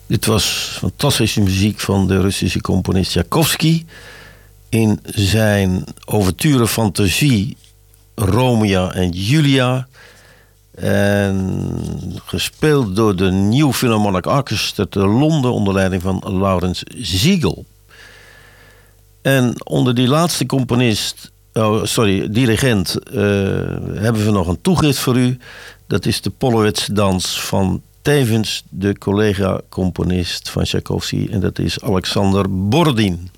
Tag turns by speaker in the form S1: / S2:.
S1: Dit was fantastische muziek van de Russische componist Tchaikovsky. In zijn ouverture fantasie Romeo en Julia. En gespeeld door de New Philharmonic Orchestra te Londen onder leiding van Laurens Siegel. En onder die laatste dirigent hebben we nog een toegift voor u. Dat is de Polowetz-dans van tevens de collega-componist van Tchaikovsky. En dat is Alexander Borodin.